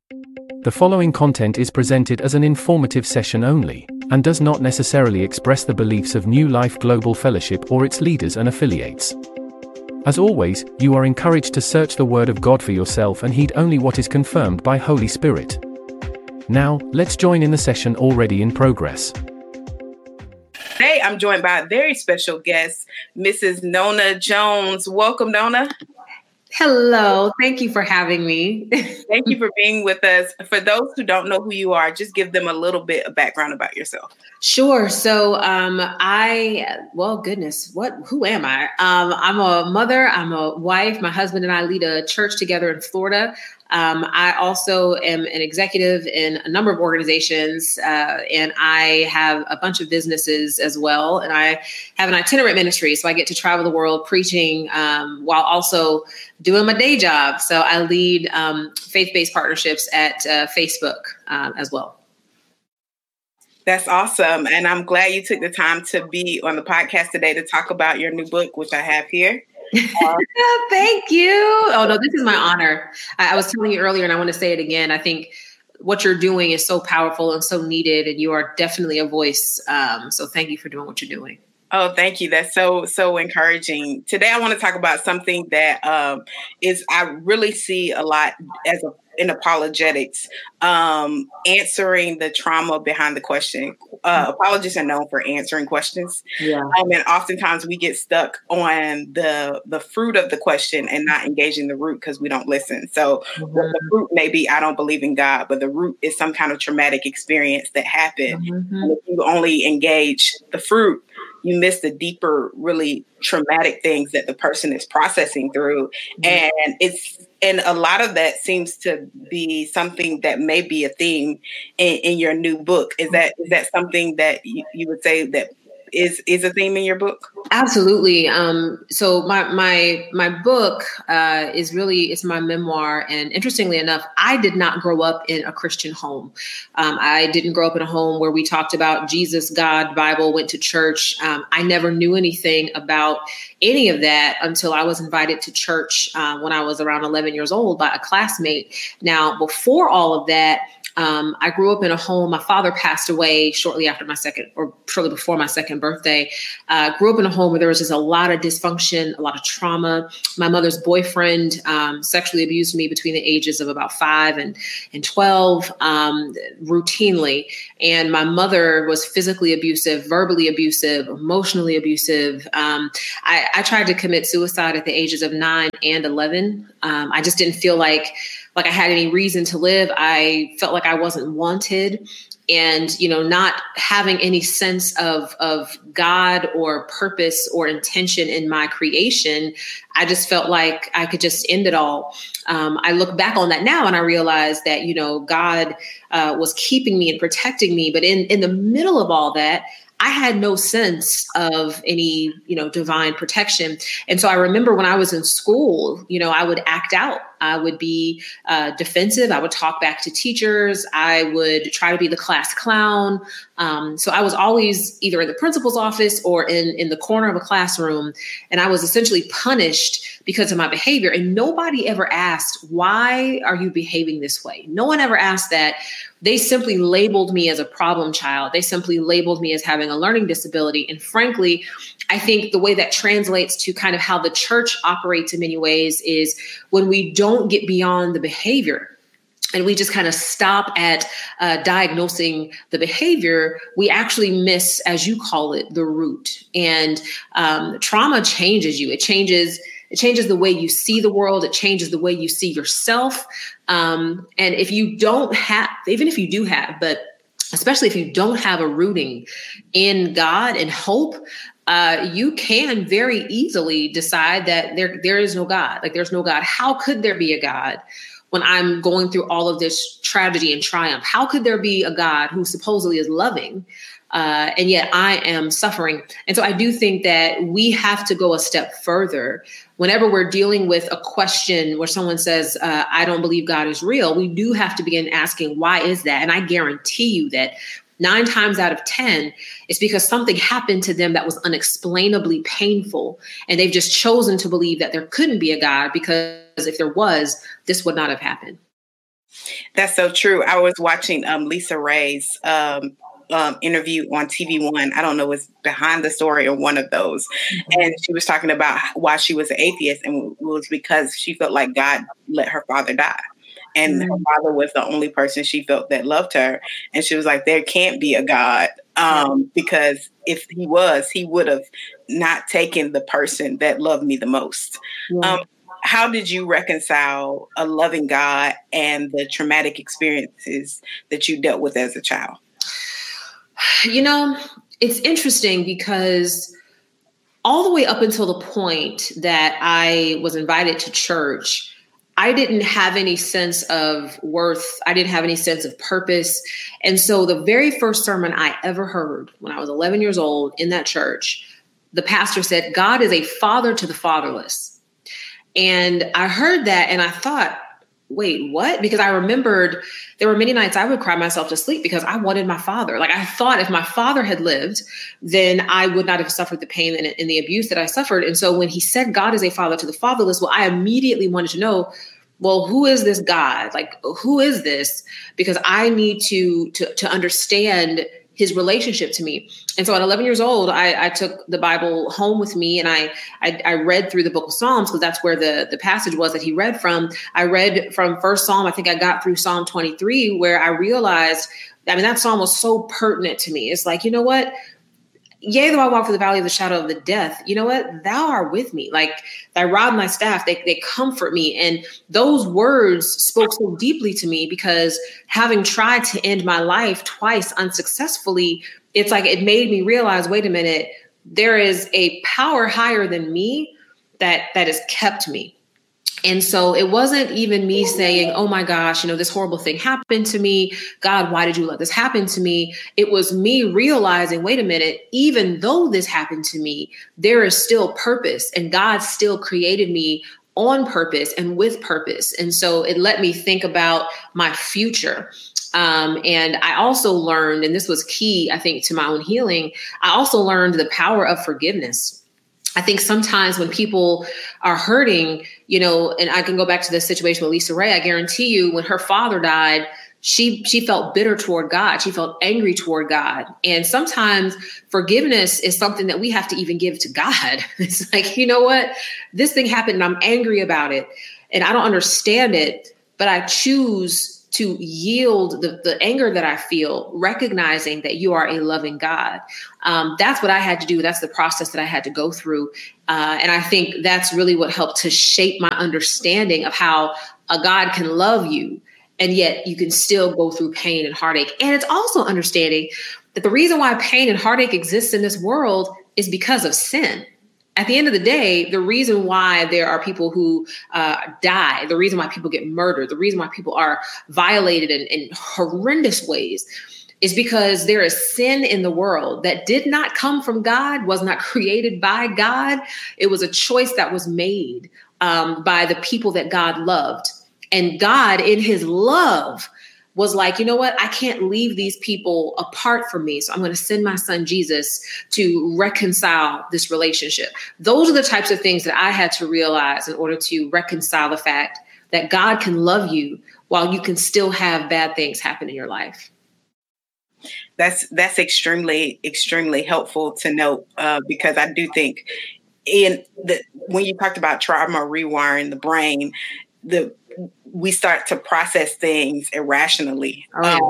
The following content is presented as an informative session only, and does not necessarily express the beliefs of New Life Global Fellowship or its leaders and affiliates. As always, you are encouraged to search the Word of God for yourself and heed only what is confirmed by Holy Spirit. Now, let's join in the session already in progress. Today, I'm joined by a very special guest, Mrs. Nona Jones. Welcome, Nona. Hello. Thank you for having me. Thank you for being with us. For those who don't know who you are, just give them a little bit of background about yourself. Sure. So who am I? I'm a mother. I'm a wife. My husband and I lead a church together in Florida. I also am an executive in a number of organizations, and I have a bunch of businesses as well. And I have an itinerant ministry, so I get to travel the world preaching while also doing my day job. So I lead faith-based partnerships at Facebook as well. That's awesome. And I'm glad you took the time to be on the podcast today to talk about your new book, which I have here. Thank you. Oh, no, this is my honor. I was telling you earlier, and I want to say it again. I think what you're doing is so powerful and so needed, and you are definitely a voice. So thank you for doing what you're doing. Oh, thank you. That's so encouraging. Today, I want to talk about something that I really see a lot in apologetics, answering the trauma behind the question. Apologists are known for answering questions. Yeah. And oftentimes we get stuck on the fruit of the question and not engaging the root because we don't listen. So the fruit may be, I don't believe in God, but the root is some kind of traumatic experience that happened. And if you only engage the fruit, you miss the deeper, really traumatic things that the person is processing through. And a lot of that seems to be something that may be a theme in your new book. Is that something that you would say that is a theme in your book? Absolutely. So my book it's my memoir. And interestingly enough, I did not grow up in a Christian home. I didn't grow up in a home where we talked about Jesus, God, Bible, went to church. I never knew anything about any of that until I was invited to church when I was around 11 years old by a classmate. Now, before all of that, I grew up in a home. My father passed away shortly before my second birthday. Grew up in a home where there was just a lot of dysfunction, a lot of trauma. My mother's boyfriend sexually abused me between the ages of about 5 and 12 routinely. And my mother was physically abusive, verbally abusive, emotionally abusive. I tried to commit suicide at the ages of 9 and 11. I just didn't feel like I had any reason to live. I felt like I wasn't wanted, and, not having any sense of God or purpose or intention in my creation. I just felt like I could just end it all. I look back on that now and I realize that, God was keeping me and protecting me. But in the middle of all that, I had no sense of any, divine protection. And so I remember when I was in school, I would act out. I would be defensive. I would talk back to teachers. I would try to be the class clown. So I was always either in the principal's office or in the corner of a classroom. And I was essentially punished because of my behavior. And nobody ever asked, why are you behaving this way? No one ever asked that. They simply labeled me as a problem child. They simply labeled me as having a learning disability. And frankly, I think the way that translates to kind of how the church operates in many ways is when we don't get beyond the behavior and we just kind of stop at diagnosing the behavior, we actually miss, as you call it, the root. And trauma changes you. It changes the way you see the world. It changes the way you see yourself. And if you don't have, even if you do have, but especially if you don't have a rooting in God and hope, you can very easily decide that there is no God. Like, there's no God. How could there be a God when I'm going through all of this tragedy and triumph? How could there be a God who supposedly is loving, and yet I am suffering? And so I do think that we have to go a step further. Whenever we're dealing with a question where someone says, I don't believe God is real, we do have to begin asking, why is that? And I guarantee you that 9 times out of 10, it's because something happened to them that was unexplainably painful. And they've just chosen to believe that there couldn't be a God, because if there was, this would not have happened. That's so true. I was watching Lisa Ray's interview on TV1. I don't know, it's Behind the Story or one of those. Mm-hmm. And she was talking about why she was an atheist, and it was because she felt like God let her father die. And her father was the only person she felt that loved her. And she was like, there can't be a God, because if he was, he would have not taken the person that loved me the most. Yeah. How did you reconcile a loving God and the traumatic experiences that you dealt with as a child? You know, it's interesting because all the way up until the point that I was invited to church, I didn't have any sense of worth. I didn't have any sense of purpose. And so the very first sermon I ever heard when I was 11 years old in that church, the pastor said, God is a father to the fatherless. And I heard that and I thought, wait, what? Because I remembered there were many nights I would cry myself to sleep because I wanted my father. Like I thought if my father had lived, then I would not have suffered the pain and the abuse that I suffered. And so when he said God is a father to the fatherless, well, I immediately wanted to know, well, who is this God? Like, who is this? Because I need to understand his relationship to me. And so at 11 years old, I took the Bible home with me and I read through the book of Psalms because that's where the passage was that he read from. I read from first Psalm. I think I got through Psalm 23 where I realized, that Psalm was so pertinent to me. It's like, you know what? Yea, though I walk through the valley of the shadow of the death, you know what? Thou art with me. Like thy rod and thy staff, they comfort me. And those words spoke so deeply to me because having tried to end my life twice unsuccessfully, it's like it made me realize, wait a minute, there is a power higher than me that has kept me. And so it wasn't even me saying, oh my gosh, this horrible thing happened to me. God, why did you let this happen to me? It was me realizing, wait a minute, even though this happened to me, there is still purpose and God still created me on purpose and with purpose. And so it let me think about my future. And I also learned, and this was key, I think, to my own healing, I also learned the power of forgiveness. I think sometimes when people are hurting, and I can go back to the situation with Lisa Ray, I guarantee you when her father died, she felt bitter toward God. She felt angry toward God. And sometimes forgiveness is something that we have to even give to God. It's like, you know what? This thing happened and I'm angry about it and I don't understand it, but I choose to yield the anger that I feel, recognizing that you are a loving God. That's what I had to do. That's the process that I had to go through. And I think that's really what helped to shape my understanding of how a God can love you, and yet you can still go through pain and heartache. And it's also understanding that the reason why pain and heartache exists in this world is because of sin. At the end of the day, the reason why there are people who die, the reason why people get murdered, the reason why people are violated in horrendous ways is because there is sin in the world that did not come from God, was not created by God. It was a choice that was made by the people that God loved. And God, in his love, was like, you know what? I can't leave these people apart from me. So I'm going to send my son Jesus to reconcile this relationship. Those are the types of things that I had to realize in order to reconcile the fact that God can love you while you can still have bad things happen in your life. That's extremely, extremely helpful to note because I do think when you talked about trauma rewiring the brain, we start to process things irrationally.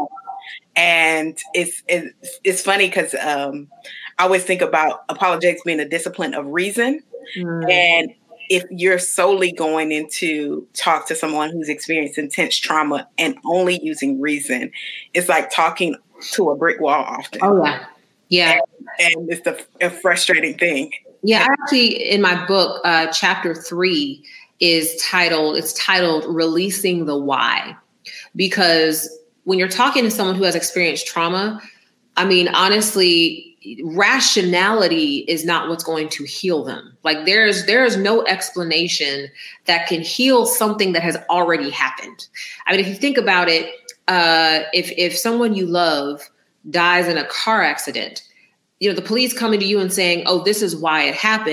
And it's funny because I always think about apologetics being a discipline of reason. And if you're solely going into talk to someone who's experienced intense trauma and only using reason, it's like talking to a brick wall often. Oh, yeah. Yeah. And it's a frustrating thing. Yeah. Actually, in my book, chapter 3, it's titled Releasing the Why. Because when you're talking to someone who has experienced trauma, honestly, rationality is not what's going to heal them. Like there is no explanation that can heal something that has already happened. If you think about it, if someone you love dies in a car accident, the police coming to you and saying, oh, this is why it happened,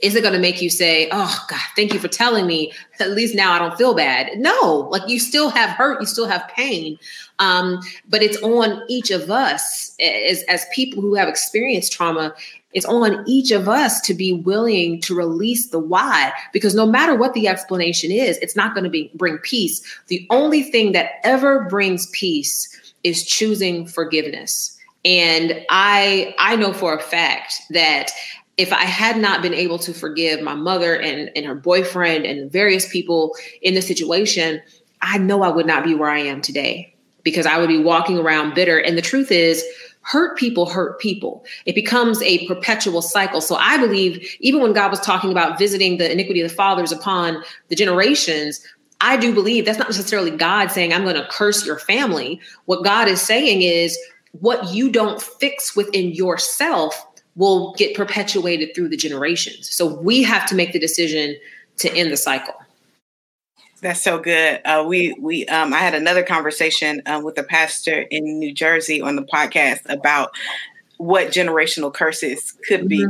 Is it going to make you say, oh God, thank you for telling me, at least now I don't feel bad? No, like you still have hurt, you still have pain. But it's on each of us as people who have experienced trauma. It's on each of us to be willing to release the why, because no matter what the explanation is, it's not going to bring peace. The only thing that ever brings peace is choosing forgiveness. And I know for a fact that if I had not been able to forgive my mother and her boyfriend and various people in the situation, I know I would not be where I am today, because I would be walking around bitter. And the truth is, hurt people hurt people. It becomes a perpetual cycle. So I believe even when God was talking about visiting the iniquity of the fathers upon the generations, I do believe that's not necessarily God saying, I'm going to curse your family. What God is saying is, what you don't fix within yourself will get perpetuated through the generations. So we have to make the decision to end the cycle. That's so good. I had another conversation with a pastor in New Jersey on the podcast about what generational curses could be.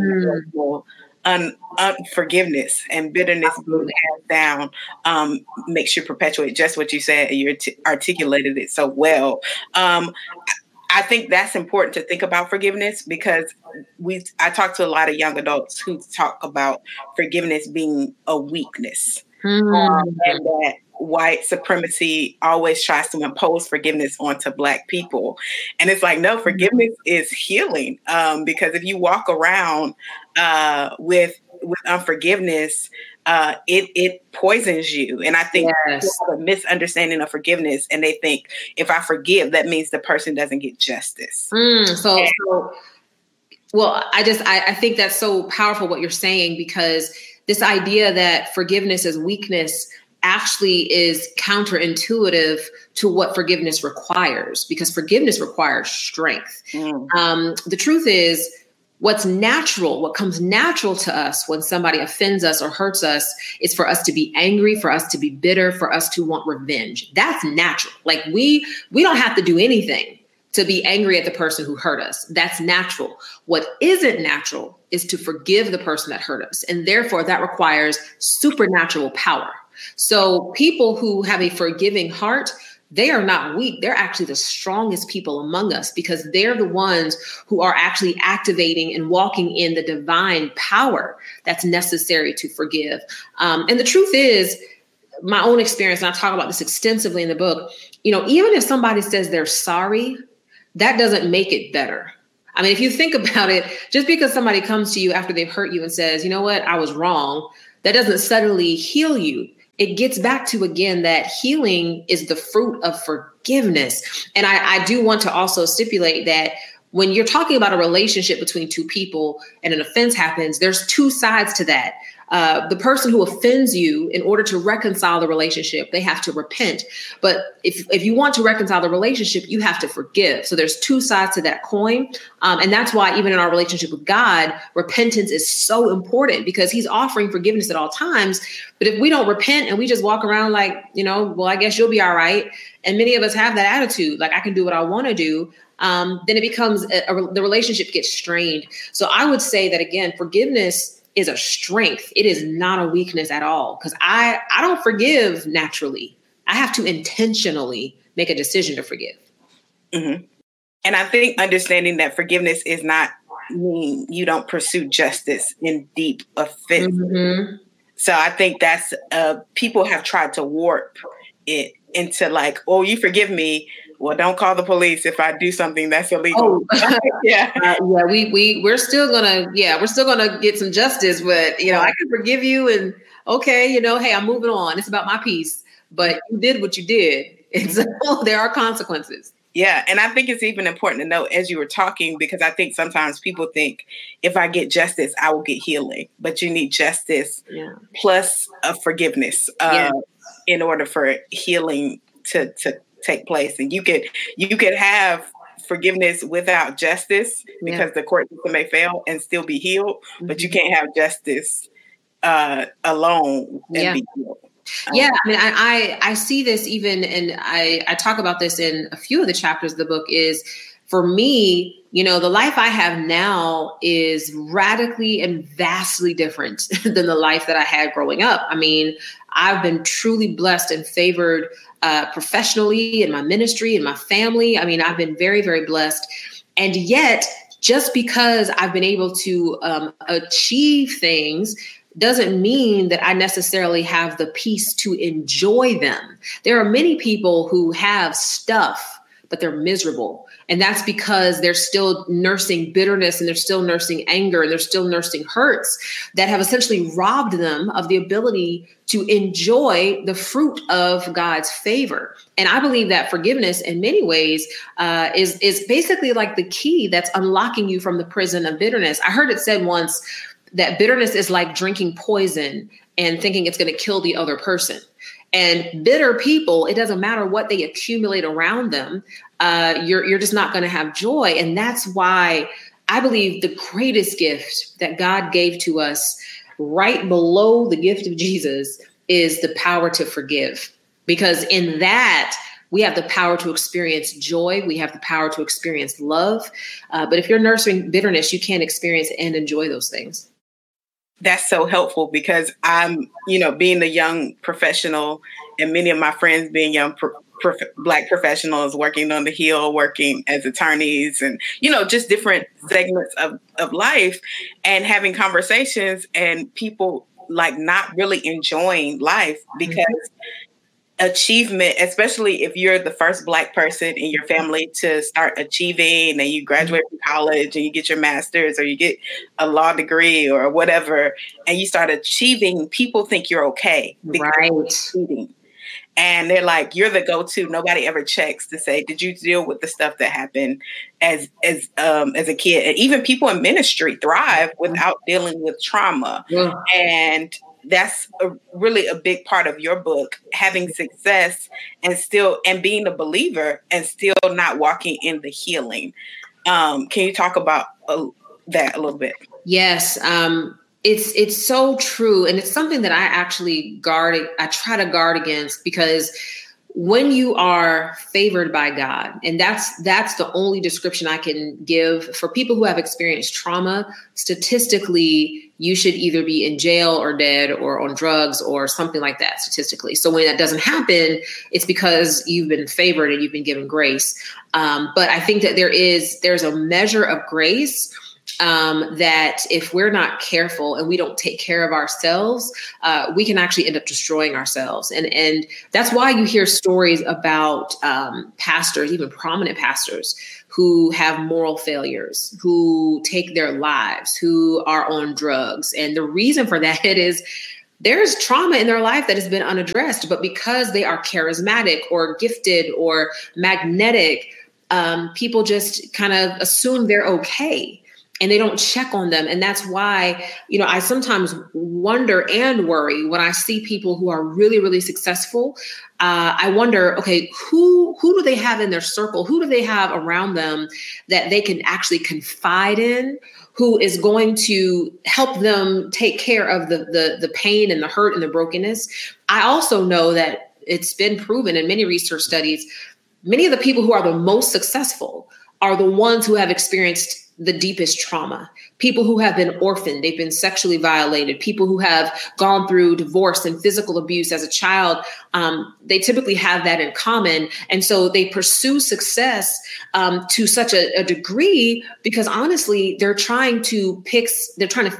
Unforgiveness and bitterness being passed down makes you perpetuate just what you said. You articulated it so well. I think that's important to think about forgiveness, because I talk to a lot of young adults who talk about forgiveness being a weakness. And that white supremacy always tries to impose forgiveness onto Black people. And it's like, no, forgiveness is healing. Because if you walk around with unforgiveness, it poisons you. And I think people have a misunderstanding of forgiveness, and they think if I forgive, that means the person doesn't get justice. Well, I think that's so powerful what you're saying, because this idea that forgiveness is weakness actually is counterintuitive to what forgiveness requires, because forgiveness requires strength. The truth is, what's natural, what comes natural to us when somebody offends us or hurts us, is for us to be angry, for us to be bitter, for us to want revenge. That's natural. Like we don't have to do anything to be angry at the person who hurt us. That's natural. What isn't natural is to forgive the person that hurt us. And therefore that requires supernatural power. So people who have a forgiving heart, they are not weak. They're actually the strongest people among us, because they're the ones who are actually activating and walking in the divine power that's necessary to forgive. And the truth is, my own experience, and I talk about this extensively in the book, even if somebody says they're sorry, that doesn't make it better. I mean, if you think about it, just because somebody comes to you after they've hurt you and says, you know what, I was wrong, that doesn't suddenly heal you. It gets back to, again, that healing is the fruit of forgiveness. And I do want to also stipulate that when you're talking about a relationship between two people and an offense happens, there's two sides to that. The person who offends you, in order to reconcile the relationship, they have to repent. But if you want to reconcile the relationship, you have to forgive. So there's two sides to that coin. And that's why even in our relationship with God, repentance is so important, because he's offering forgiveness at all times. But if we don't repent and we just walk around like, well, I guess you'll be all right, and many of us have that attitude, like I can do what I want to do, then it becomes the relationship gets strained. So I would say that, again, forgiveness is a strength. It is not a weakness at all, because I don't forgive naturally. I have to intentionally make a decision to forgive. Mm-hmm. And I think understanding that forgiveness is not mean you don't pursue justice in deep offense. Mm-hmm. So I think that's people have tried to warp it into like, oh, you forgive me, well, don't call the police if I do something that's illegal. Oh. We're still gonna get some justice, but I can forgive you, and okay, hey, I'm moving on. It's about my peace, but you did what you did, and so there are consequences. Yeah, and I think it's even important to note as you were talking, because I think sometimes people think if I get justice, I will get healing, but you need justice plus forgiveness in order for healing to take place. And you could have forgiveness without justice, because the court system may fail and still be healed, but you can't have justice alone and be healed. I mean, I see this even, and I talk about this in a few of the chapters of the book, is for me, the life I have now is radically and vastly different than the life that I had growing up. I mean, I've been truly blessed and favored professionally in my ministry, in my family. I mean, I've been very, very blessed. And yet, just because I've been able to achieve things doesn't mean that I necessarily have the peace to enjoy them. There are many people who have stuff, but they're miserable. And that's because they're still nursing bitterness, and they're still nursing anger, and they're still nursing hurts that have essentially robbed them of the ability to enjoy the fruit of God's favor. And I believe that forgiveness in many ways is basically like the key that's unlocking you from the prison of bitterness. I heard it said once that bitterness is like drinking poison and thinking it's going to kill the other person. And bitter people, it doesn't matter what they accumulate around them, you're just not going to have joy. And that's why I believe the greatest gift that God gave to us, right below the gift of Jesus, is the power to forgive. Because in that, we have the power to experience joy. We have the power to experience love. But if you're nursing bitterness, you can't experience and enjoy those things. That's so helpful, because I'm, being a young professional, and many of my friends being young Black professionals working on the Hill, working as attorneys, and, just different segments of life, and having conversations, and people like not really enjoying life because achievement, especially if you're the first Black person in your family to start achieving, and you graduate from college and you get your master's, or you get a law degree or whatever, and you start achieving, people think you're okay because you're achieving. And they're like, you're the go-to. Nobody ever checks to say, did you deal with the stuff that happened as a kid? And even people in ministry thrive without dealing with trauma. Yeah. And that's really a big part of your book, having success and being a believer and still not walking in the healing. Can you talk about that a little bit? Yes. It's so true. And it's something that I actually I try to guard against, because when you are favored by God, and that's the only description I can give for people who have experienced trauma, statistically, you should either be in jail or dead or on drugs or something like that statistically. So when that doesn't happen, it's because you've been favored and you've been given grace. But I think that there's a measure of grace that if we're not careful and we don't take care of ourselves, we can actually end up destroying ourselves. And that's why you hear stories about pastors, even prominent pastors, who have moral failures, who take their lives, who are on drugs. And the reason for that is there's trauma in their life that has been unaddressed, but because they are charismatic or gifted or magnetic, people just kind of assume they're okay. And they don't check on them. And that's why, I sometimes wonder and worry when I see people who are really, really successful. I wonder, okay, who do they have in their circle? Who do they have around them that they can actually confide in, who is going to help them take care of the pain and the hurt and the brokenness? I also know that it's been proven in many research studies, many of the people who are the most successful are the ones who have experienced the deepest trauma. People who have been orphaned, they've been sexually violated, people who have gone through divorce and physical abuse as a child, they typically have that in common. And so they pursue success to such a degree because honestly, they're trying to fix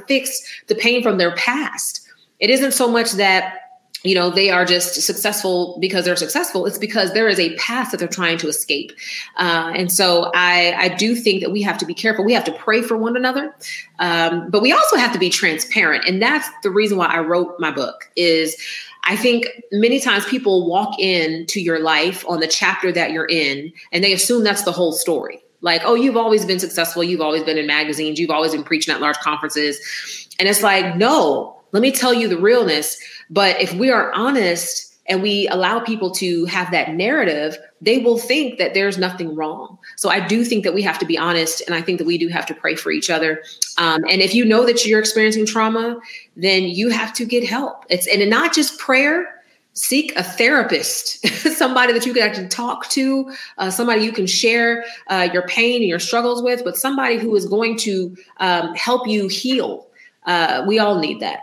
the pain from their past. It isn't so much that they are just successful because they're successful. It's because there is a past that they're trying to escape. And so I do think that we have to be careful. We have to pray for one another. But we also have to be transparent. And that's the reason why I wrote my book is I think many times people walk into your life on the chapter that you're in, and they assume that's the whole story. Like, oh, you've always been successful. You've always been in magazines. You've always been preaching at large conferences. And it's like, no, let me tell you the realness. But if we are honest and we allow people to have that narrative, they will think that there's nothing wrong. So I do think that we have to be honest. And I think that we do have to pray for each other. And if you know that you're experiencing trauma, then you have to get help. And not just prayer, seek a therapist, somebody that you can actually talk to, somebody you can share your pain and your struggles with, but somebody who is going to help you heal. We all need that.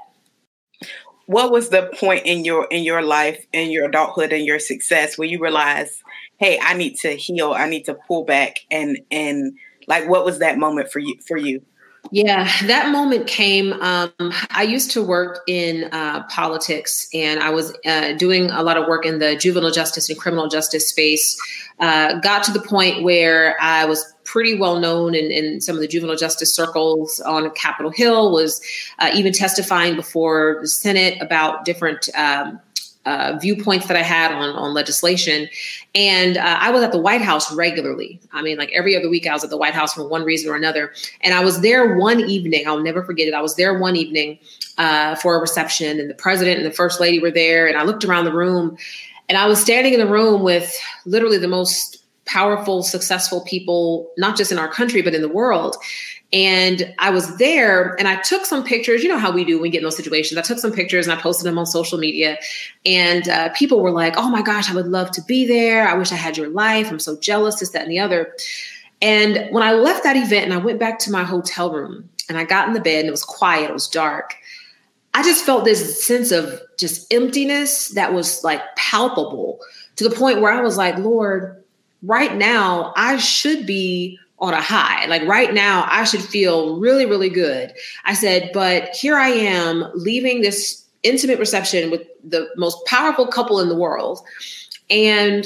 What was the point in your life, in your adulthood and your success where you realized, hey, I need to heal, I need to pull back, and like, what was that moment for you? Yeah, that moment came. I used to work in politics, and I was doing a lot of work in the juvenile justice and criminal justice space. Got to the point where I was pretty well known in some of the juvenile justice circles on Capitol Hill, was even testifying before the Senate about different viewpoints that I had on legislation. And I was at the White House regularly. I mean, like every other week I was at the White House for one reason or another. And I was there one evening. I'll never forget it. I was there one evening for a reception, and the president and the first lady were there. And I looked around the room, and I was standing in the room with literally the most powerful, successful people, not just in our country, but in the world. And I was there, and I took some pictures. You know how we do when we get in those situations. I took some pictures and I posted them on social media, and people were like, oh my gosh, I would love to be there. I wish I had your life. I'm so jealous, this, that, and the other. And when I left that event and I went back to my hotel room and I got in the bed and it was quiet, it was dark, I just felt this sense of just emptiness that was like palpable, to the point where I was like, Lord, right now I should be on a high. Like right now, I should feel really, really good. I said, but here I am leaving this intimate reception with the most powerful couple in the world, and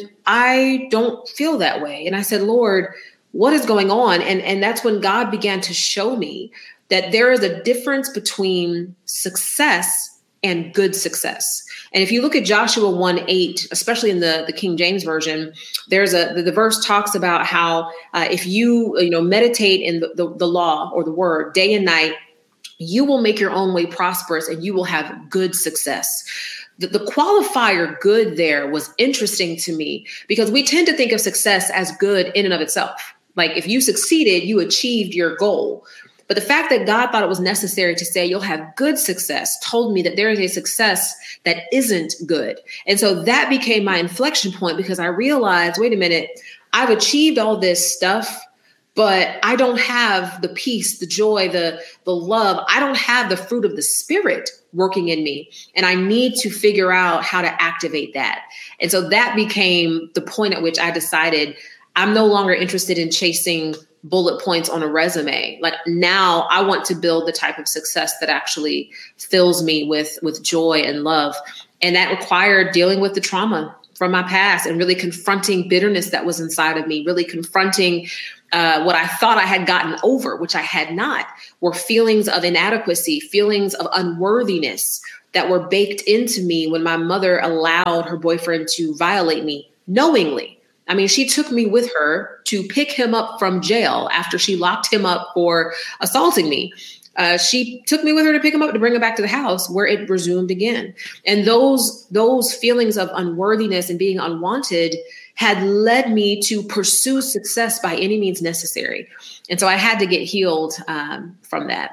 I don't feel that way. And I said, Lord, what is going on? And that's when God began to show me that there is a difference between success and good success. And if you look at Joshua 1:8, especially in the King James Version, there's the verse talks about how if you meditate in the law or the word day and night, you will make your own way prosperous and you will have good success. The qualifier good there was interesting to me, because we tend to think of success as good in and of itself. Like if you succeeded, you achieved your goal. But the fact that God thought it was necessary to say you'll have good success told me that there is a success that isn't good. And so that became my inflection point, because I realized, wait a minute, I've achieved all this stuff, but I don't have the peace, the joy, the love. I don't have the fruit of the Spirit working in me. And I need to figure out how to activate that. And so that became the point at which I decided I'm no longer interested in chasing bullet points on a resume. Like now I want to build the type of success that actually fills me with joy and love. And that required dealing with the trauma from my past and really confronting bitterness that was inside of me, really confronting what I thought I had gotten over, which I had not, were feelings of inadequacy, feelings of unworthiness that were baked into me when my mother allowed her boyfriend to violate me knowingly. I mean, she took me with her to pick him up from jail after she locked him up for assaulting me. She took me with her to pick him up to bring him back to the house, where it resumed again. And those feelings of unworthiness and being unwanted had led me to pursue success by any means necessary. And so I had to get healed from that.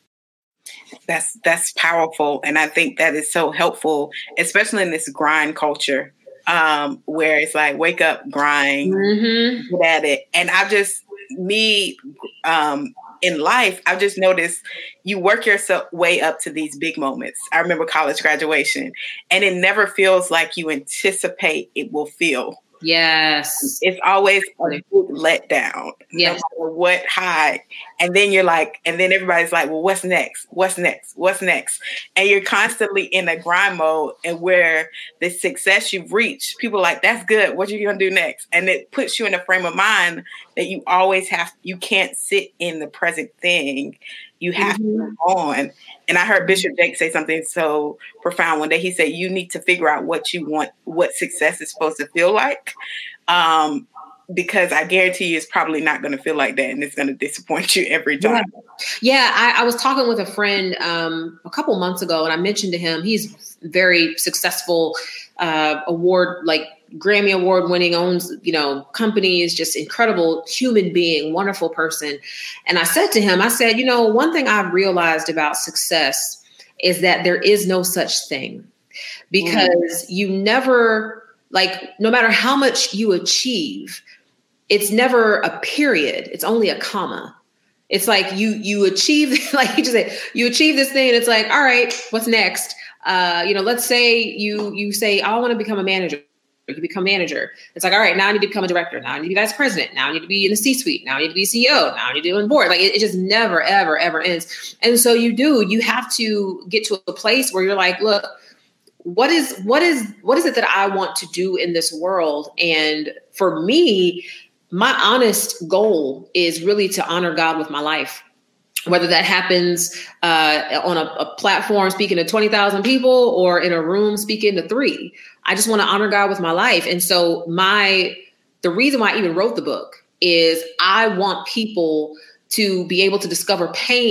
That's powerful. And I think that is so helpful, especially in this grind culture. Where it's like, wake up, grind, get at it. And in life, I've just noticed you work yourself way up to these big moments. I remember college graduation, and it never feels like you anticipate it will feel. Yes. It's always a big letdown. Yes. No matter what high. And then you're like, and then everybody's like, well, what's next? What's next? What's next? And you're constantly in a grind mode, and where the success you've reached, people are like, that's good. What are you going to do next? And it puts you in a frame of mind that you always you can't sit in the present thing. You have to move on. And I heard Bishop Jake say something so profound one day. He said, you need to figure out what you want, what success is supposed to feel like. Because I guarantee you it's probably not going to feel like that, and it's going to disappoint you every time. Yeah, I was talking with a friend a couple months ago, and I mentioned to him, he's very successful, Grammy Award winning, owns, companies, just incredible human being, wonderful person. And I said to him, one thing I've realized about success is that there is no such thing. because you never, like, no matter how much you achieve, it's never a period. It's only a comma. It's like you achieve, like you just say, you achieve this thing and it's like, all right, what's next? Let's say you say, I want to become a manager. You become manager. It's like, all right, now I need to become a director. Now I need to be vice president. Now I need to be in the C-suite. Now I need to be CEO. Now I need to be on board. Like it just never, ever, ever ends. And so you have to get to a place where you're like, look, what is it that I want to do in this world? And for me, my honest goal is really to honor God with my life. Whether that happens on a platform speaking to 20,000 people or in a room speaking to 3, I just want to honor God with my life. And so the reason why I even wrote the book is I want people to be able to discover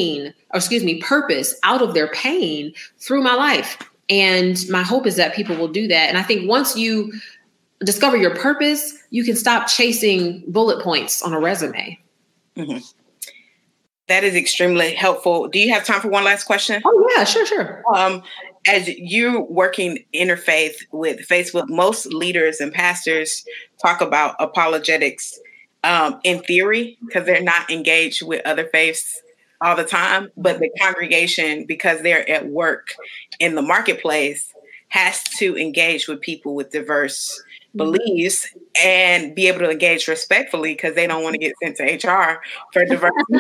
purpose out of their pain through my life. And my hope is that people will do that. And I think once you discover your purpose, you can stop chasing bullet points on a resume. Mm-hmm. That is extremely helpful. Do you have time for one last question? Oh, yeah, sure. As you're working interfaith with Facebook, most leaders and pastors talk about apologetics in theory because they're not engaged with other faiths all the time. But the congregation, because they're at work in the marketplace, has to engage with people with diverse beliefs and be able to engage respectfully because they don't want to get sent to HR for diversity.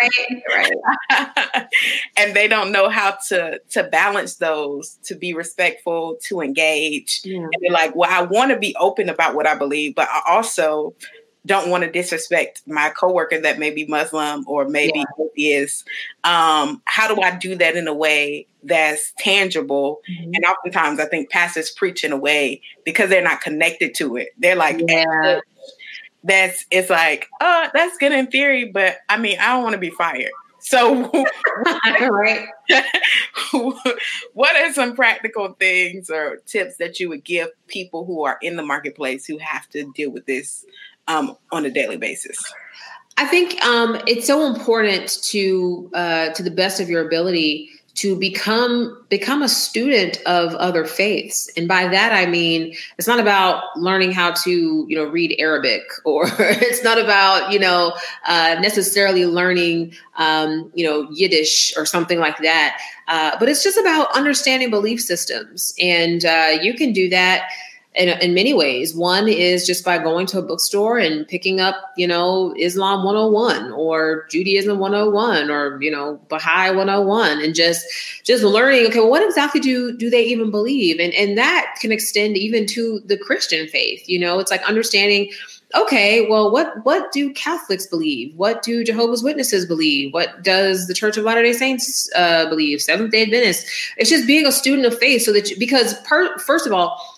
Right. And they don't know how to balance those, to be respectful, to engage. Yeah. And they're like, well, I want to be open about what I believe, but I also don't want to disrespect my coworker that may be Muslim or maybe is. How do I do that in a way that's tangible? Mm-hmm. And oftentimes I think pastors preach in a way because they're not connected to it. They're like, it's like, oh, that's good in theory, but I mean, I don't want to be fired. So right. What are some practical things or tips that you would give people who are in the marketplace who have to deal with this on a daily basis? I think it's so important to the best of your ability to become a student of other faiths. And by that, I mean, it's not about learning how to, read Arabic, or it's not about, necessarily learning, Yiddish or something like that. But it's just about understanding belief systems. And you can do that in many ways. One is just by going to a bookstore and picking up, Islam 101 or Judaism 101 or, Baha'i 101 and just learning, okay, well, what exactly do they even believe? And that can extend even to the Christian faith. It's like understanding, okay, well, what do Catholics believe? What do Jehovah's Witnesses believe? What does the Church of Latter-day Saints believe? Seventh-day Adventists? It's just being a student of faith so that because first of all,